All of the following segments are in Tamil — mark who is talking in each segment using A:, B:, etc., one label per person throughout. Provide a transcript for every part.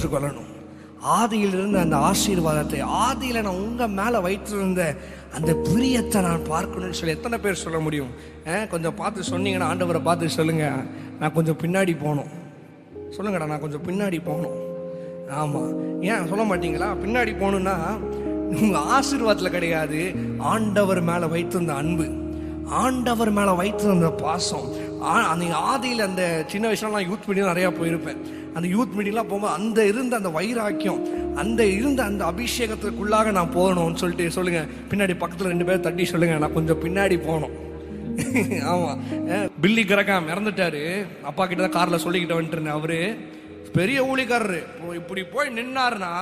A: பெற்றுக்கொள்ளணும். ஆதியில் இருந்த அந்த ஆசீர்வாதத்தை, ஆதியில் நான் உங்கள் மேலே வைத்திருந்த அந்த பிரியத்தை நான் பார்க்கணும்னு சொல்லி எத்தனை பேர் சொல்ல முடியும்? கொஞ்சம் பார்த்து சொன்னீங்கன்னா, ஆண்டவரை பார்த்து சொல்லுங்கள், நான் கொஞ்சம் பின்னாடி போகணும். சொல்லுங்கடா, நான் கொஞ்சம் பின்னாடி போகணும். ஆமாம், ஏன் சொல்ல மாட்டீங்களா? பின்னாடி போகணுன்னா உங்கள் ஆசீர்வாதத்தில் கிடையாது, ஆண்டவர் மேலே வைத்திருந்த அன்பு, ஆண்டவர் மேலே வைத்திருந்த பாசம். அந்த ஆதியில் அந்த சின்ன வயசுலாம் யூத் மீட்டிங் நிறையா போயிருப்பேன். அந்த யூத் மீட்டிங்லாம் போகும்போது அந்த இருந்த அந்த வைராக்கியம், அந்த இருந்த அந்த அபிஷேகத்துக்குள்ளாக நான் போகணும்னு சொல்லிட்டு சொல்லுங்கள். பின்னாடி பக்கத்தில் 2 பேர் தட்டி சொல்லுங்கள், நான் கொஞ்சம் பின்னாடி போகணும். ஆமாம், பில்லி கிரகாம் இறந்துட்டாரு. அப்பா கிட்ட தான் காரில் சொல்லிக்கிட்டு வந்துட்டு இருந்தேன். அவரு பெரிய ஊழிக்காரரு. இப்படி போய் நின்னாருன்னா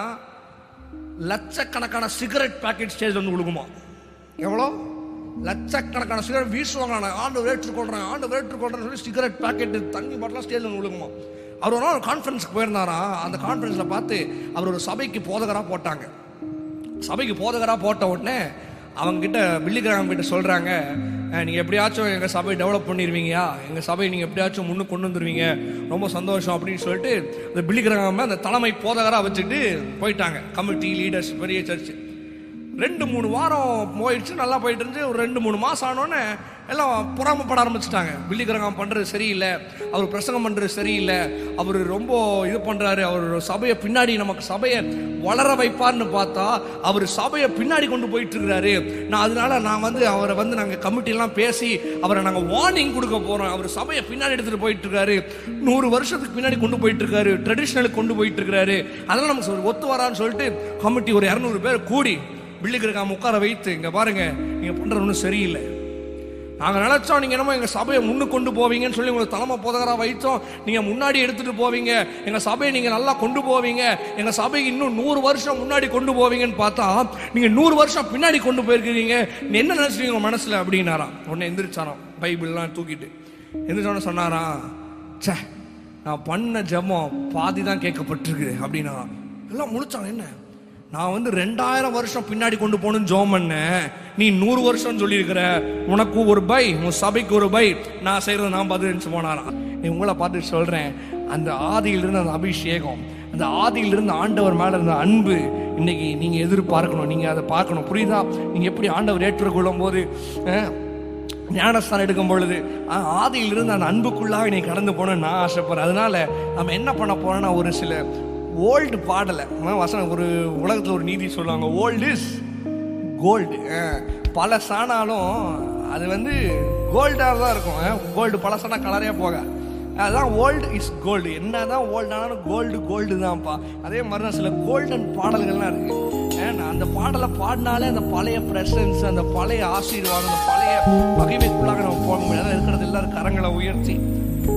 A: லட்சக்கணக்கான சிகரெட் பாக்கெட் ஸ்டேஜ் வந்து விழுகுமா? எவ்வளோ? லட்சக்கணக்கான சிகரெட் வீசுவாங்க. ஆண்டு வேற்றுக்கொள்றேன்னு சொல்லி சிகரெட் பாக்கெட், தண்ணி பாட்டெலாம் ஸ்டேஜ் வந்து விழுகுமா? அவர் ஒரு நாள் கான்ஃபரன்ஸுக்கு போயிருந்தாரா. அந்த கான்ஃபரன்ஸில் பார்த்து அவர் ஒரு சபைக்கு போதகராக போட்டாங்க. சபைக்கு போதகராக போட்ட உடனே அவங்ககிட்ட பில்லி கிரகாம் கிட்ட சொல்கிறாங்க, நீங்கள் எப்படியாச்சும் எங்கள் சபையை டெவலப் பண்ணிடுவீங்கயா, எங்கள் சபையை நீங்கள் எப்படியாச்சும் முன்னுக்கு கொண்டு வந்துடுவீங்க, ரொம்ப சந்தோஷம் அப்படின்னு சொல்லிட்டு அந்த பில்லி கிரகாம் அந்த தலைமை போதகராக வச்சுட்டு போயிட்டாங்க. கமிட்டி லீடர்ஸ், பெரிய சர்ச்சு. 2-3 வாரம் போயிடுச்சு, நல்லா போயிட்டு இருந்துச்சு. ஒரு 2-3 மாதம் ஆனோடனே எல்லாம் பொறாமப்பட ஆரம்பிச்சிட்டாங்க. பில்லி கிரகாம் பண்ணுறது சரியில்லை, அவர் பிரசங்கம் பண்ணுறது சரியில்லை, அவர் ரொம்ப இது பண்ணுறாரு, அவர் சபையை பின்னாடி நமக்கு சபையை வளர வைப்பார்னு பார்த்தா அவர் சபையை பின்னாடி கொண்டு போயிட்டு இருக்கிறாரு. அதனால அவரை நாங்கள் கமிட்டிலாம் பேசி அவரை நாங்கள் வார்னிங் கொடுக்க போகிறோம். அவர் சபையை பின்னாடி எடுத்துகிட்டு போயிட்டு இருக்காரு, 100 வருஷத்துக்கு பின்னாடி கொண்டு போயிட்டு இருக்காரு, ட்ரெடிஷ்னலுக்கு கொண்டு போயிட்டு இருக்காரு, அதெல்லாம் நமக்கு ஒத்து வரான்னு சொல்லிட்டு கமிட்டி ஒரு 200 பேர் கூடி பில்லி கிரகாம் உட்கார வைத்து, இங்கே பாருங்க, நீங்கள் பண்ணுறது ஒன்றும் சரியில்லை, நாங்கள் நினச்சோம் நீங்கள் என்னமோ எங்கள் சபையை முன்னுக்கு கொண்டு போவீங்கன்னு சொல்லி உங்களுக்கு தலைமை போதகராக வைத்தோம், நீங்கள் முன்னாடி எடுத்துகிட்டு போவீங்க, எங்கள் சபையை நீங்கள் நல்லா கொண்டு போவீங்க, எங்கள் சபைக்கு இன்னும் 100 வருஷம் முன்னாடி கொண்டு போவீங்கன்னு பார்த்தா நீங்கள் 100 வருஷம் பின்னாடி கொண்டு போயிருக்கிறீங்க, என்ன நினச்சிட்டீங்க உங்கள் மனசில் அப்படின்னாராம். உடனே எந்திரிச்சாராம், பைபிள்லாம் தூக்கிட்டு எந்திரிச்சோன்னு சொன்னாராம், சே, நான் பண்ண ஜெபம் பாதி தான் கேட்கப்பட்டிருக்கு அப்படின்னா. எல்லாம் முழிச்சாங்க. என்ன, நான் 2000 வருஷம் பின்னாடி கொண்டு போகணும்னு ஜெபம் பண்ணேன், நீ 100 வருஷம் சொல்லியிருக்கிற, உனக்கு ஒரு பை, உன் சபைக்கு ஒரு பை, நான் செய்கிறது நான் பதில் போனாராம். நீ உங்களை பார்த்து சொல்கிறேன், அந்த ஆதியிலிருந்து அந்த அபிஷேகம், அந்த ஆதியிலிருந்து ஆண்டவர் மேலே இருந்த அன்பு இன்னைக்கு நீங்கள் எதிர்பார்க்கணும், நீங்கள் அதை பார்க்கணும். புரியுதா? நீங்கள் எப்படி ஆண்டவர் ஏற்றுக்கொள்ளும் போது, ஞானஸ்தானம் எடுக்கும் பொழுது ஆதியிலிருந்து அந்த அன்புக்குள்ளாக நீ கடந்து போகணும்னு நான் ஆசைப்படுறேன். அதனால நம்ம என்ன பண்ண போறோம்னா, ஒரு சில ஓல்டு பாடலை வசனம், ஒரு உலகத்தில் ஒரு நீதி சொல்லுவாங்க, ஓல்டு இஸ் கோல்டு. பழசானாலும் அது கோல்டாக தான் இருக்கும். கோல்டு பழசானா கலரே போக, அதுதான் ஓல்டு இஸ் கோல்டு. என்னதான் ஓல்டு ஆனாலும் கோல்டு தான்ப்பா. அதே மாதிரி தான் சில கோல்டன் பாடல்கள்லாம் இருக்கு. அந்த பாடலை பாடினாலே அந்த பழைய பிரசன்ஸ், அந்த பழைய ஆசீர்வாதம், அந்த பழைய மகிமைக்குள்ளாக நம்ம போக முடியாது. இருக்கிறது எல்லாரும் கரங்களை உயர்த்தி